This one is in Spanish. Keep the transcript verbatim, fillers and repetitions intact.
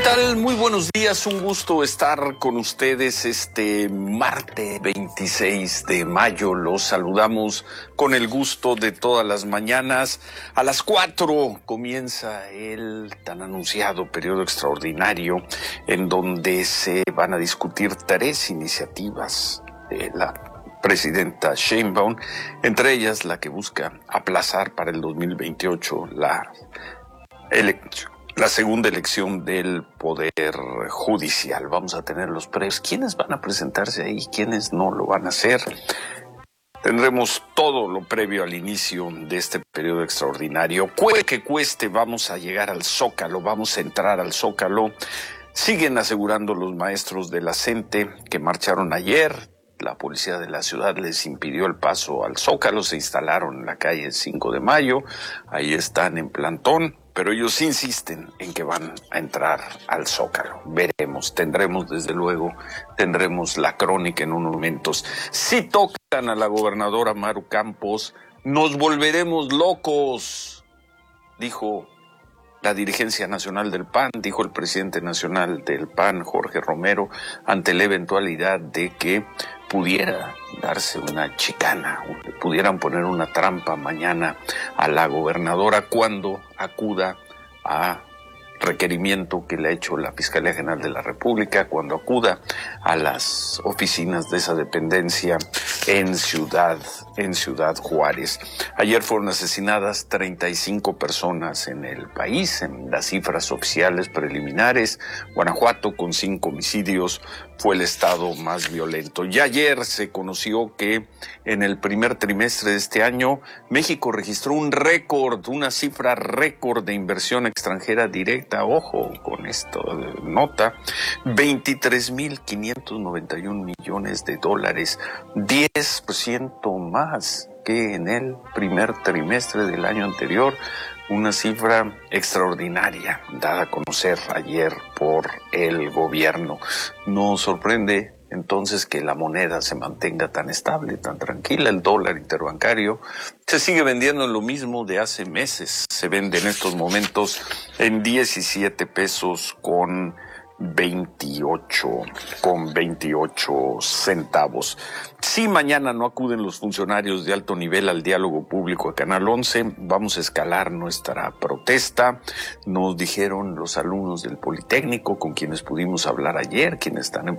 tal? Muy buenos días, un gusto estar con ustedes este martes veintiséis de mayo. Los saludamos con el gusto de todas las mañanas. A las cuatro comienza el tan anunciado periodo extraordinario en donde se van a discutir tres iniciativas de la presidenta Sheinbaum, entre ellas la que busca aplazar para el dos mil veintiocho la elección. La segunda elección del Poder Judicial. Vamos a tener los precios. ¿Quiénes van a presentarse ahí? ¿Quiénes no lo van a hacer? Tendremos todo lo previo al inicio de este periodo extraordinario. Cueste que cueste, vamos a llegar al Zócalo, vamos a entrar al Zócalo. Siguen asegurando los maestros de la CENTE que marcharon ayer. La policía de la ciudad les impidió el paso al Zócalo. Se instalaron en la calle cinco de mayo. Ahí están en plantón. Pero ellos insisten en que van a entrar al Zócalo. Veremos, tendremos desde luego, tendremos la crónica en unos momentos. Si tocan a la gobernadora Maru Campos, nos volveremos locos, dijo la dirigencia nacional del P A N, dijo el presidente nacional del P A N, Jorge Romero, ante la eventualidad de que pudiera darse una chicana, pudieran poner una trampa mañana a la gobernadora cuando acuda a requerimiento que le ha hecho la Fiscalía General de la República, cuando acuda a las oficinas de esa dependencia en Ciudad, en Ciudad Juárez. Ayer fueron asesinadas treinta y cinco personas en el país, en las cifras oficiales preliminares. Guanajuato, con cinco homicidios, fue el estado más violento. Y ayer se conoció que en el primer trimestre de este año, México registró un récord, una cifra récord de inversión extranjera directa. Ojo con esto, nota, veintitrés mil quinientos noventa y un millones de dólares, diez por ciento más que en el primer trimestre del año anterior. Una cifra extraordinaria dada a conocer ayer por el gobierno. Nos sorprende entonces que la moneda se mantenga tan estable, tan tranquila. El dólar interbancario se sigue vendiendo en lo mismo de hace meses. Se vende en estos momentos en diecisiete pesos con veintiocho, con veintiocho centavos. Si mañana no acuden los funcionarios de alto nivel al diálogo público a Canal once, vamos a escalar nuestra protesta. Nos dijeron los alumnos del Politécnico con quienes pudimos hablar ayer, quienes están en